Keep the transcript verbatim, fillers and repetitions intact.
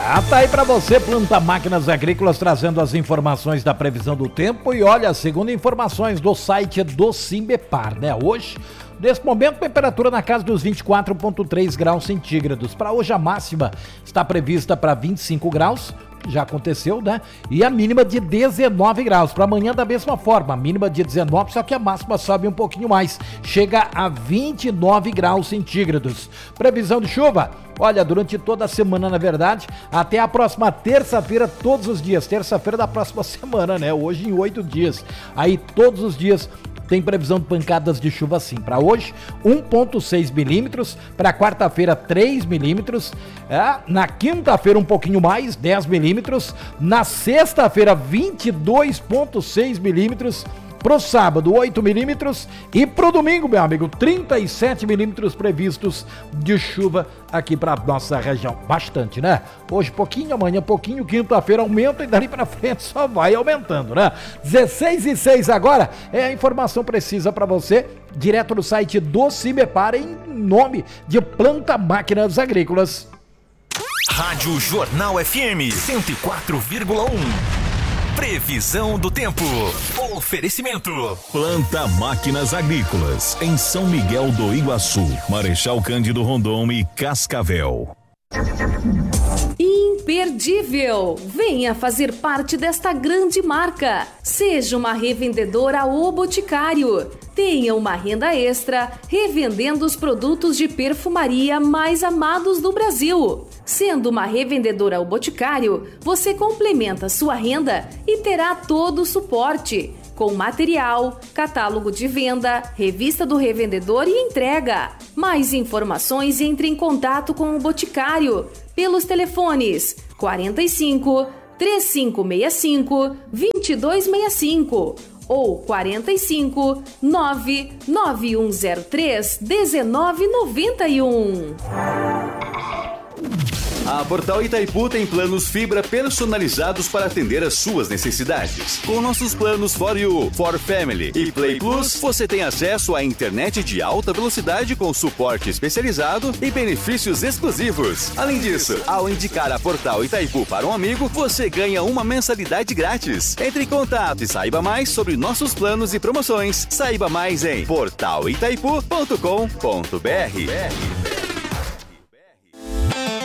Ah, tá aí pra você, Planta Máquinas Agrícolas, trazendo as informações da previsão do tempo. E olha, segundo informações do site do Simbepar, né? Hoje, nesse momento, temperatura na casa dos vinte e quatro vírgula três graus centígrados. Para hoje, a máxima está prevista para vinte e cinco graus. Já aconteceu, né? E a mínima de dezenove graus. Para amanhã da mesma forma, a mínima de dezenove, só que a máxima sobe um pouquinho mais. Chega a vinte e nove graus centígrados. Previsão de chuva? Olha, durante toda a semana, na verdade, até a próxima terça-feira, todos os dias. Terça-feira da próxima semana, né? Hoje em oito dias. Aí todos os dias tem previsão de pancadas de chuva sim. Para hoje, um vírgula seis milímetros. Para quarta-feira, três milímetros. É, na quinta-feira, um pouquinho mais, dez milímetros. Na sexta-feira, vinte e dois vírgula seis milímetros. Pro sábado, oito milímetros. E pro domingo, meu amigo, trinta e sete milímetros previstos de chuva aqui pra nossa região. Bastante, né? Hoje pouquinho, amanhã pouquinho, quinta-feira aumenta e dali pra frente só vai aumentando, né? dezesseis e seis agora é a informação precisa pra você, direto do site do Cimepar, em nome de Planta Máquinas Agrícolas. Rádio Jornal F M cento e quatro vírgula um. Previsão do tempo. Oferecimento. Planta Máquinas Agrícolas, em São Miguel do Iguaçu, Marechal Cândido Rondon e Cascavel. Imperdível! Venha fazer parte desta grande marca. Seja uma revendedora O Boticário. Tenha uma renda extra revendendo os produtos de perfumaria mais amados do Brasil. Sendo uma revendedora O Boticário, você complementa sua renda e terá todo o suporte, com material, catálogo de venda, revista do revendedor e entrega. Mais informações, entre em contato com o Boticário pelos telefones quarenta e cinco, trinta e cinco sessenta e cinco, vinte e dois sessenta e cinco ou quarenta e cinco, nove nove um zero três, dezenove noventa e um. A Portal Itaipu tem planos fibra personalizados para atender às suas necessidades. Com nossos planos For You, For Family e Play Plus, você tem acesso à internet de alta velocidade com suporte especializado e benefícios exclusivos. Além disso, ao indicar a Portal Itaipu para um amigo, você ganha uma mensalidade grátis. Entre em contato e saiba mais sobre nossos planos e promoções. Saiba mais em portal itaipu ponto com ponto br.